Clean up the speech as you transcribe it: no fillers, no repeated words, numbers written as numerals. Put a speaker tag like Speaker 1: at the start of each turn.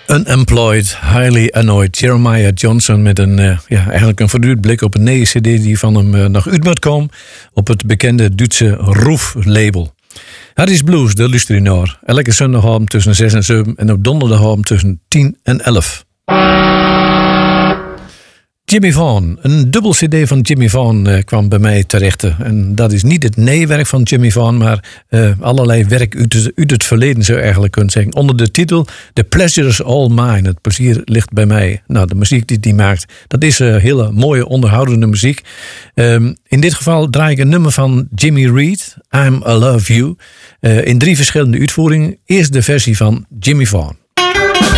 Speaker 1: Unemployed, Highly Annoyed. Jeremiah Johnson met eigenlijk een verduurd blik op een nieuwe cd die van hem nog uit moet komen op het bekende Duitse Roof-label. Harry's Blues, de luister je naar. Elke zondagavond tussen 6 en 7 en op donderdagavond tussen 10 en 11. Jimmy Vaughan. Een dubbel cd van Jimmy Vaughan kwam bij mij terecht. En dat is niet het neewerk van Jimmy Vaughan, maar allerlei werk uit het verleden zou je eigenlijk kunnen zeggen. Onder de titel The Pleasure's All Mine. Het plezier ligt bij mij. Nou, de muziek die hij maakt, dat is hele mooie onderhoudende muziek. In dit geval draai ik een nummer van Jimmy Reed, I'm I Love You. In 3 verschillende uitvoeringen. Eerst de versie van Jimmy Vaughan.